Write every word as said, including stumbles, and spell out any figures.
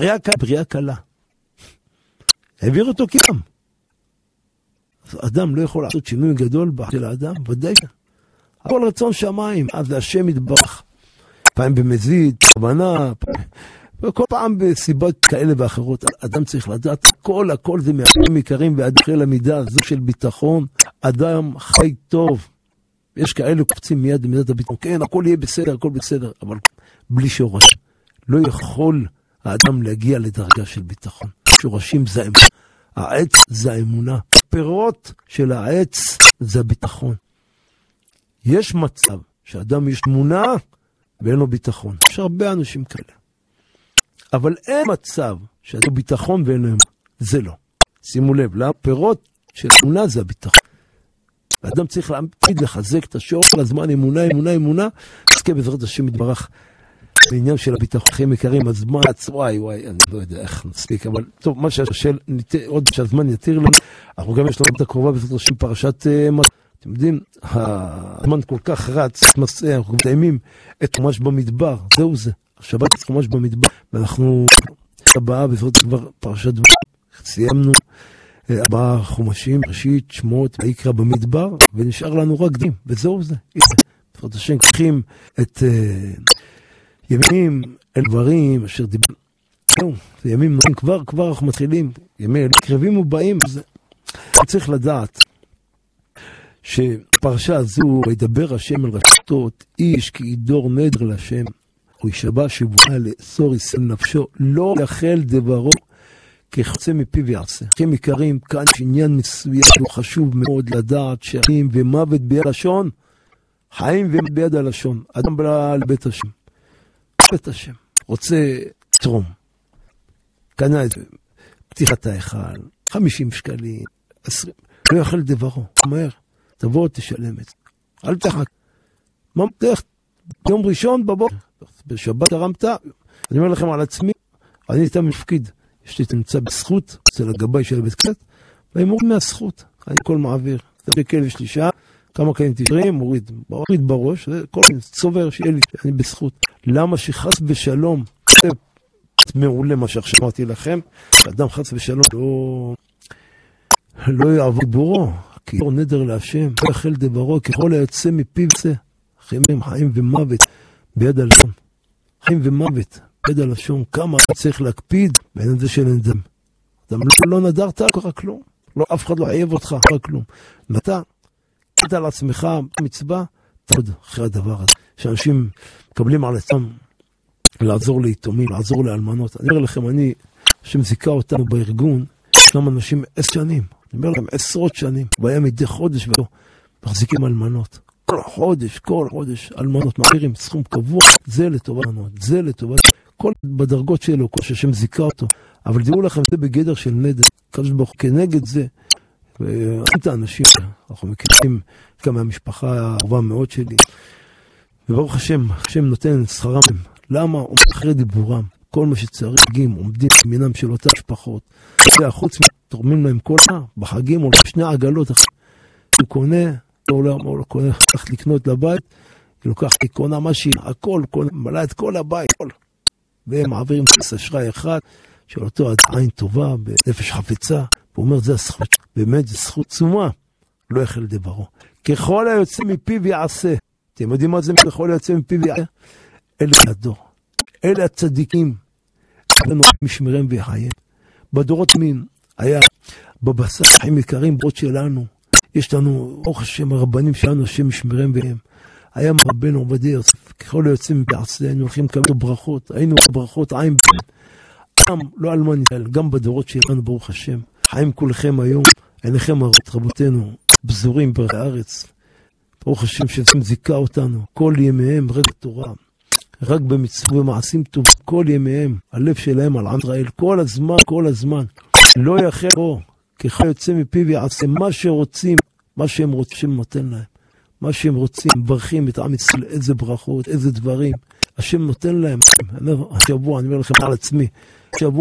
בריאה קלה, בריאה קלה. העביר אותו קים. אדם לא יכול לעשות שינוי גדול בחיים של האדם, ודאי. הכל רצון שמיים, אז השם יתברך. פעם במזיד, הבנה, וכל פעם בסיבות כאלה ואחרות. אדם צריך לדעת, הכל, הכל זה מהחיים עיקרים, ועד אחרי המידה הזו של ביטחון, אדם חי טוב. יש כאלה קופצים מיד במידת הביטחון, כן, הכל יהיה בסדר, הכל בסדר, אבל בלי שורש. לא יכול האדם להגיע לדרגה של ביטחון. שורשים זה אמונה. העץ זה האמונה. פירות של העץ זה הביטחון. יש מצב שאדם יש אמונה ואין לו ביטחון. יש הרבה אנשים כאלה. אבל אין מצב שאדם ביטחון ואין לו אמונה. זה לא. שימו לב, לפירות של אמונה זה הביטחון. האדם צריך להמתיד לחזק את השור כל הזמן, אמונה, אמונה, אמונה. עסקה בעזרת השם יתברך. בעניין של הביטחון חיים יקרים, הזמן, וואי וואי, אני לא יודע איך נספיק, אבל טוב, מה שהשאל, עוד שהזמן יתיר לנו, אנחנו גם יש לנו את הקרובה בעזרת השם פרשת מסע. אתם יודעים, הזמן כל כך רץ, מסע, אנחנו מתאימים את חומש במדבר, זהו זה, השבת את חומש במדבר, ואנחנו הבאה בעזרת כבר פרשת דבר, סיימנו ארבעה חומשים, ראשית, שמות, ויקרא במדבר, ונשאר לנו רק דים, וזהו זה, בעזרת השם, קחים את ימים אל דברים אשר דיבר. זהו, זה ימים נוראים, כבר, כבר אנחנו מתחילים, ימים אל קרבים ובאים, זה... צריך לדעת שפרשה הזו, וידבר השם אל רשתות, איש כי ידור נדר להשם, הוא ישבע שבועה לאסור ישראל נפשו, לא יחל דברו, כחוצה מפיו יעשה. חיים יקרים, כאן יש עניין מסוים, שהוא חשוב מאוד לדעת שחיים ומוות ביד לשון, חיים ומוות ביד הלשון, אדם בא לבית השם. בית השם, רוצה תרום, קנה את פתיחת ההיכל, חמישים שקלים, עשרים, לא יאכל דברו, אומר, תבוא תשלם את זה, אל תחק, מה מתך, יום ראשון בבוקר, בשבת הרמת, אני אומר לכם על עצמי, אני איתה מפקיד, יש לי תמצא בזכות, אצל הגבי של הבית כנסת, והם מוריד מהזכות, אני כל מעביר, שקל יש לי שעה, כמה קיים תשרים, מוריד, מוריד בראש, כל צובר שיהיה לי, אני בזכות. למה שחס בשלום, זה מעולה מה שעכשיו אמרתי לכם, שאדם חס בשלום לא, לא יעבור בורו, כי לא נדר להשם, לא יחל דברו, ככל היוצא מפיו זה, חיים, חיים ומוות, ביד הלשון. חיים ומוות, ביד הלשון, כמה צריך להקפיד, בעניין זה של נדם. אדם לא, לא נדרת, לא קרה כלום. לא, אף אחד לא חייב אותך, לא קרה כלום. ואתה, קטע על עצמך מצווה, תעוד אחרי הדבר הזה. שאנשים מקבלים על עצמם לעזור ליתומים, לעזור לאלמנות. אני אומר לכם, אני, השם זיכה אותנו בארגון, ישנם אנשים עשר שנים, אני אומר לכם עשרות שנים, והיה מדי חודש ולא, מחזיקים אלמנות. כל חודש, כל חודש, אלמנות מעבירים סכום קבוע, זה לטובת אלמנות, זה לטובת, כל בדרגות שלו, כל שהשם זיכה אותו. אבל תראו לכם, זה בגדר של נדר, כנגד זה, את האנשים, אנחנו מכירים גם מהמשפחה הערבה מאוד שלי, וברוך השם, השם נותן שכרם. למה? אחרי דיבורם, כל מה שצריכים, עומדים במינם של אותה משפחות, והחוץ תורמים להם כל מה, בחגים, או שני עגלות, הוא קונה, הוא לא קונה, צריך לקנות לבית, היא לוקחת, היא קונה משהי, הכל, מלא את כל הבית, והם מעבירים כס אשראי אחד, של אותו עין טובה, בנפש חפצה, הוא אומר, זה הזכות, באמת זה זכות צומה, לא יחל דברו. ככל היוצא מפיו יעשה, אתם יודעים מה זה ככל היוצא מפיו יעשה? אלה הדור, אלה הצדיקים, אלה משמרים וחיים. בדורות מין, היה בבשר, חיים יקרים, ברות שלנו, יש לנו, ברוך השם, הרבנים שלנו, השם משמרים והם. היה רבנו עובדיה יוסף, ככל היוצא מפיו יעשה, היינו הולכים לקבל ברכות, היינו ברכות עין בהם. גם לא אלמן ישראל, גם בדורות שלנו, ברוך השם, חיים כולכם היום, עיניכם הרות רבותינו, בזורים ברחבי הארץ, ברוך השם שהשם זיכה אותנו, כל ימיהם רק בתורה, רק במצוות ומעשים טוב, כל ימיהם, הלב שלהם על עם ישראל, כל הזמן, כל הזמן, לא יחל בו, ככל יוצא מפיו יעשה מה שרוצים, מה שהם רוצים, השם נותן להם, מה שהם רוצים, מברכים את עם ישראל, איזה ברכות, איזה דברים, השם נותן להם, השבוע, אני אומר לכם על עצמי, שבוע